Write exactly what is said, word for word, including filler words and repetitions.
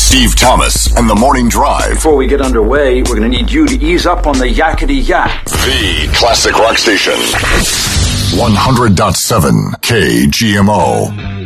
Steve Thomas and the Morning Drive. Before we get underway, we're going to need you to ease up on the yakety yak. The classic rock station. one hundred point seven K G M O.